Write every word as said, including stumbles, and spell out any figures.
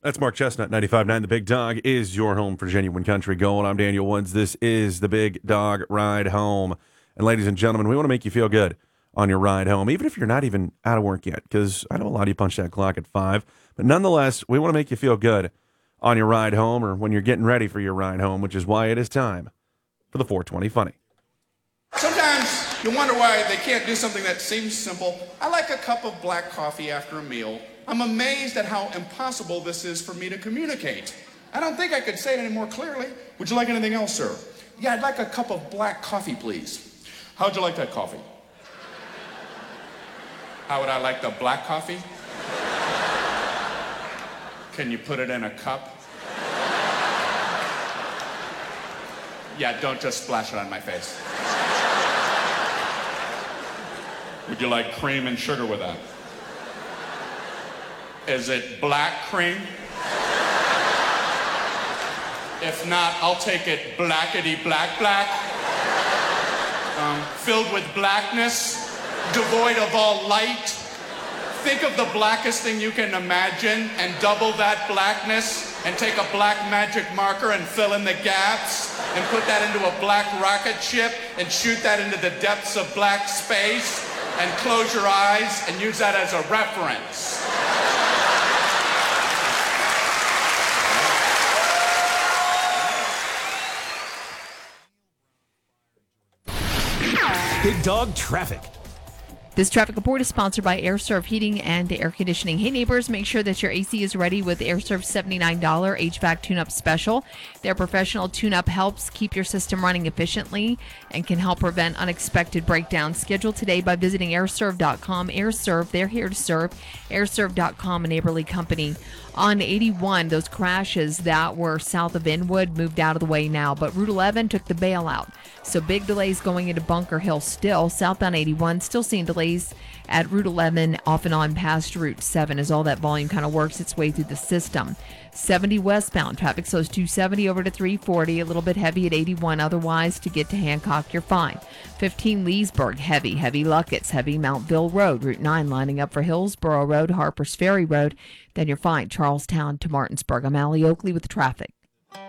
That's Mark Chestnut, ninety-five point nine. The Big Dog is your home for genuine country gold. I'm Daniel Woods. This is the Big Dog Ride Home. And ladies and gentlemen, we want to make you feel good on your ride home, even if you're not even out of work yet, because I know a lot of you punch that clock at five. But nonetheless, we want to make you feel good on your ride home or when you're getting ready for your ride home, which is why it is time for the four twenty Funny. Sometimes you wonder why they can't do something that seems simple. I like a cup of black coffee after a meal. I'm amazed at how impossible this is for me to communicate. I don't think I could say it any more clearly. Would you like anything else, sir? Yeah, I'd like a cup of black coffee, please. How'd you like that coffee? How would I like the black coffee? Can you put it in a cup? Yeah, don't just splash it on my face. Would you like cream and sugar with that? Is it black cream? If not, I'll take it blackety black black. Um, filled with blackness, devoid of all light. Think of the blackest thing you can imagine and double that blackness and take a black magic marker and fill in the gaps and put that into a black rocket ship and shoot that into the depths of black space and close your eyes and use that as a reference. Big Dog Traffic. This traffic report is sponsored by AirServe Heating and Air Conditioning. Hey neighbors, make sure that your A C is ready with AirServe's seventy-nine dollars H V A C tune-up special. Their professional tune-up helps keep your system running efficiently and can help prevent unexpected breakdowns. Schedule today by visiting air serve dot com. AirServe, they're here to serve. air serve dot com, a neighborly company. On eighty-one, those crashes that were south of Inwood moved out of the way now, but Route eleven took the bailout. So big delays going into Bunker Hill still. Southbound eighty-one, still seeing delays at Route eleven off and on past Route seven as all that volume kind of works its way through the system. seventy westbound, traffic slows two seventy over to three forty, a little bit heavy at eighty-one. Otherwise, to get to Hancock, you're fine. fifteen Leesburg, heavy, heavy Luckett's, heavy Mountville Road. Route nine lining up for Hillsborough Road, Harpers Ferry Road. Then you're fine. Charlestown to Martinsburg. I'm Allie Oakley with the traffic.